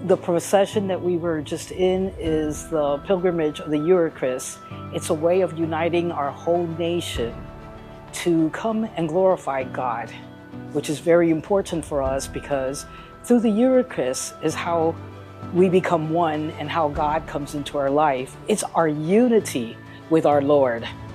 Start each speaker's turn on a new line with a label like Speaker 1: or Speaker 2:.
Speaker 1: The procession that we were just in is the pilgrimage of the Eucharist. It's a way of uniting our whole nation to come and glorify God, which is very important for us because through the Eucharist is how we become one and how God comes into our life. It's our unity with our Lord.